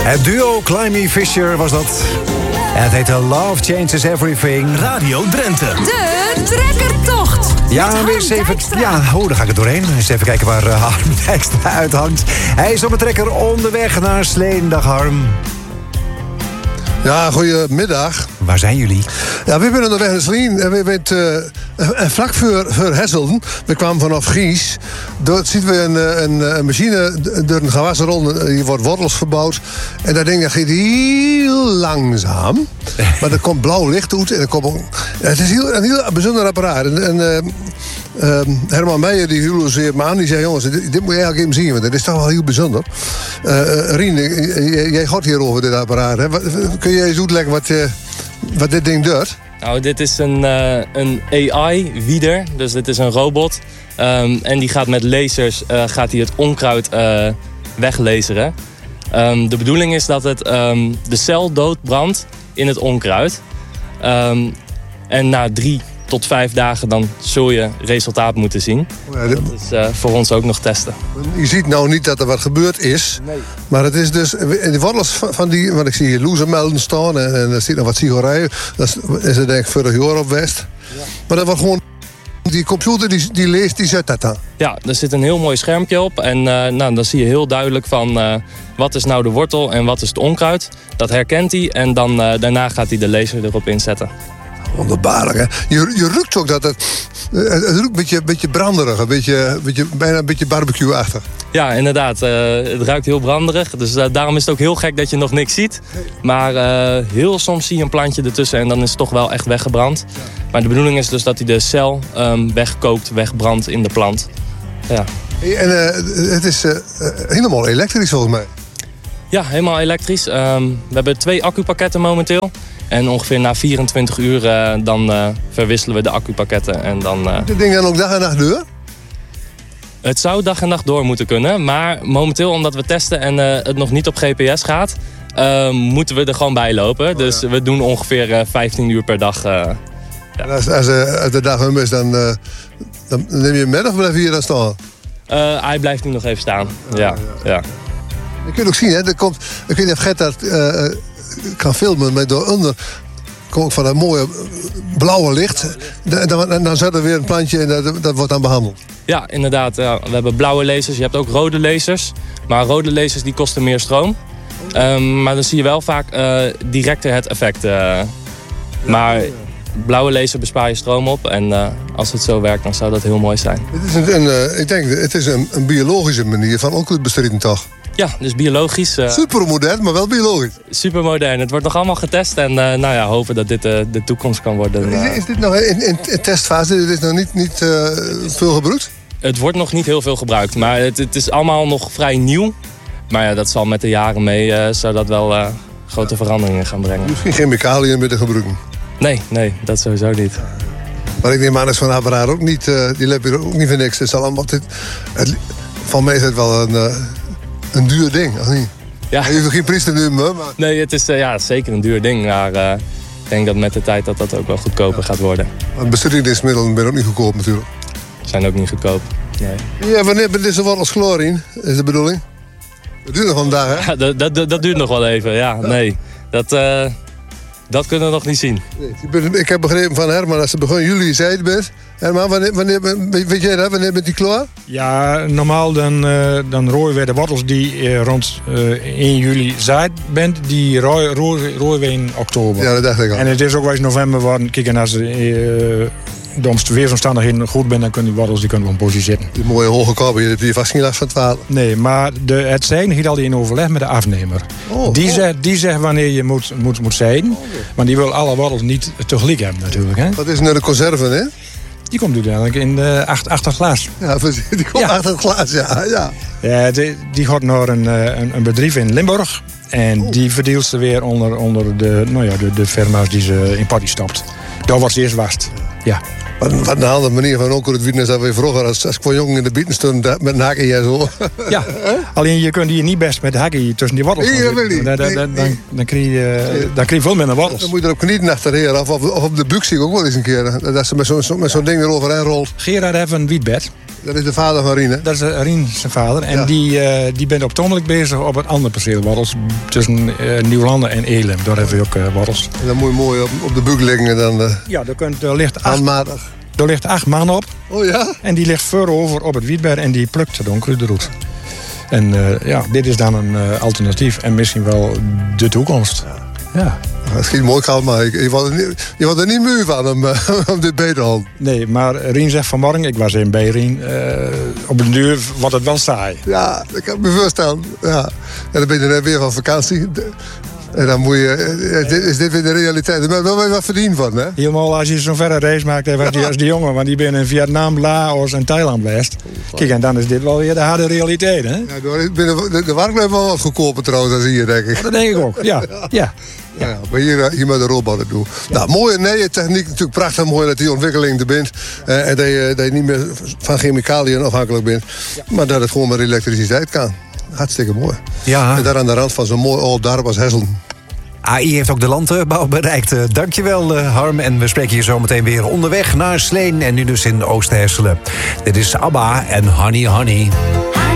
Het duo Climby Fisher was dat. En het heette Love Changes Everything. Radio Drenthe. De trekkertocht. Ja, weer eens even. Ja, daar ga ik er doorheen. Eens even kijken waar Harm Dijkstra uithangt. Hij is op een trekker onderweg naar Sleen. Dag Harm. Ja, goedemiddag. Waar zijn jullie? Ja, we zijn onderweg naar Sleen. En we zijn vlak voor Hesselden. We kwamen vanaf Gies. Daar zien we een machine door een gewassenronde. Hier wordt wortels verbouwd. En dat ding dat gaat heel langzaam. Maar er komt blauw licht uit. En het is een heel bijzonder apparaat. Herman Meijer die huurde me aan. Die zei, jongens, dit moet je eigenlijk even zien. Want dat is toch wel heel bijzonder. Rien, jij gaat hier over dit apparaat. Hè? Kun je eens uitleggen wat dit ding doet? Nou, dit is een AI-wieder. Dus dit is een robot. En die gaat met lasers gaat hij het onkruid weglaseren. De bedoeling is dat het de cel doodbrandt in het onkruid. En na 3 tot 5 dagen dan zul je resultaat moeten zien. Ja, dat is voor ons ook nog testen. Je ziet nou niet dat er wat gebeurd is. Nee. Maar het is dus... De wortels van die... Want ik zie hier losermelden staan. En er zit nog wat sigarijen. Dat is er denk ik vorig jaar op West. Ja. Maar dat wordt gewoon... Die computer die leest, die zet dat dan. Ja, er zit een heel mooi schermpje op. En dan zie je heel duidelijk van... wat is nou de wortel en wat is het onkruid. Dat herkent hij. En dan daarna gaat hij de laser erop inzetten. Wonderbaarlijk, hè? Je ruikt ook dat het ruikt een beetje branderig, bijna een beetje barbecue-achtig. Ja, inderdaad. Het ruikt heel branderig. Dus daarom is het ook heel gek dat je nog niks ziet. Maar heel soms zie je een plantje ertussen en dan is het toch wel echt weggebrand. Ja. Maar de bedoeling is dus dat hij de cel wegkookt, wegbrandt in de plant. Ja. En het is helemaal elektrisch volgens mij. Ja, helemaal elektrisch. We hebben 2 accupakketten momenteel. En ongeveer na 24 uur dan verwisselen we de accupakketten. En dan, dit ding dan ook dag en nacht door? Het zou dag en nacht door moeten kunnen. Maar momenteel, omdat we testen en het nog niet op GPS gaat... moeten we er gewoon bij lopen. Oh, dus we doen ongeveer 15 uur per dag. Ja. Als de dag om is, dan neem je hem met of blijf je hier dan staan? Hij blijft nu nog even staan. Ja. Je kunt ook zien, hè, ik weet niet of Gert dat... kan filmen, maar dooronder komt van dat mooie blauwe licht. Dan zet er weer een plantje en dat wordt dan behandeld. Ja, inderdaad. Ja. We hebben blauwe lasers, je hebt ook rode lasers. Maar rode lasers die kosten meer stroom. Maar dan zie je wel vaak directer het effect. Maar blauwe laser bespaar je stroom op. En als het zo werkt, dan zou dat heel mooi zijn. Ik denk, het is een biologische manier van onkruidbestrijding toch? Ja, dus biologisch. Supermodern, maar wel biologisch. Supermodern. Het wordt nog allemaal getest en hopen dat dit de toekomst kan worden. Is dit nog in testfase? Dit is nog niet veel gebruikt? Het wordt nog niet heel veel gebruikt, maar het is allemaal nog vrij nieuw. Maar ja, dat zal met de jaren mee, zou dat wel grote veranderingen gaan brengen. Misschien chemicaliën met te gebruiken? Nee, dat sowieso niet. Maar ik neem aan dat zo'n apparaat ook niet, die heb je ook niet voor niks. Het zal allemaal van mij is het wel een duur ding, of niet? Ja. Je hoeft geen priester nu, maar... Nee, het is zeker een duur ding. Maar ik denk dat met de tijd dat ook wel goedkoper gaat worden. Bestrijdingsmiddelen zijn ook niet goedkoop natuurlijk. Zijn ook niet goedkoop, nee. Ja, wanneer ben deze wortels chlorine, is de bedoeling? Dat duurt nog wel een dag, hè? Ja, dat duurt nog wel even, ja. Nee. Dat kunnen we nog niet zien. Nee, ik heb begrepen van Herman dat ze begin juli zijde bent. Herman, wanneer weet jij dat? Wanneer bent die klaar? Ja, normaal dan rooien we de wortels die rond 1 juli zaaid bent. Die rooien we in oktober. Ja, dat dacht ik al. En het is ook wel eens november worden. Kijk, en als de weersomstandigheden goed zijn, dan kunnen die wortels gewoon positie zitten. Die mooie hoge kabel, je hebt hier vast geen last van 12. Nee, maar het zijn gaat al in overleg met de afnemer. Die zegt wanneer je moet zaaien. Maar die wil alle wortels niet tegelijk hebben natuurlijk. Hè? Wat is nu de conserve, hè? Die komt uiteindelijk in de achter glas. Ja, die komt achter het glas, ja. Ja, die gaat naar een bedrijf in Limburg. En die verdeelt ze weer onder de firma's die ze in potty stopt. Daar wordt ze eerst wast. Ja. Wat een andere manier van onkruid wieten is dat we vroeger als ik voor jongen in de bieten stond met een hakje en zo. Ja, alleen je kunt hier niet best met de hakkie tussen die wortels Nee, gaan dat wil zitten. niet. Dan krijg je veel minder wortels. Dan moet je er ook niet achterheen. Of op de buik zie ik ook wel eens een keer. Dat ze met zo'n ding eroverheen rolt. Gerard heeft een wietbed. Dat is de vader van Rien, hè? Dat is Rien zijn vader. En Ja. die bent op het ogenblik bezig op een ander perceel wortels. Tussen Nieuwlanden en Elim. Daar hebben we ook wortels. En dan moet je mooi op de buik liggen en dan Ja, er ligt 8 man op. Oh ja? En die ligt voorover op het wietbed en die plukt het onkruid eruit. En dit is dan een alternatief en misschien wel de toekomst. Ja. Dat schiet mooi koud, maar je wordt er niet muur van om dit beter te houden. Nee, maar Rien zegt vanmorgen, ik was in bij Rien, op een duur wordt het wel saai. Ja, dat kan ik me voorstellen. Ja. En dan ben je net weer van vakantie. En dan moet je... Is dit weer de realiteit? Maar wel weer wat verdiend van, hè? Helemaal als je zo'n verre race maakt als die jongen, want die ben in Vietnam, Laos en Thailand geweest. Kijk, en dan is dit wel weer de harde realiteit, hè? Ja, de warm blijft wel wat goedkoper trouwens dan hier, denk ik. Dat denk ik ook, ja. Ja, maar hier met de robotten doen. Nou, mooie nieuwe techniek, natuurlijk prachtig mooi dat die ontwikkeling er bent. En dat je niet meer van chemicaliën afhankelijk bent. Maar dat het gewoon met elektriciteit kan. Hartstikke mooi. Ja. En daar aan de rand van zo'n mooi oud dorp als Hesselden. AI heeft ook de landbouw bereikt. Dankjewel, Harm. En we spreken je zo meteen weer onderweg naar Sleen. En nu dus in Oost-Hesselen. Dit is ABBA en Honey Honey.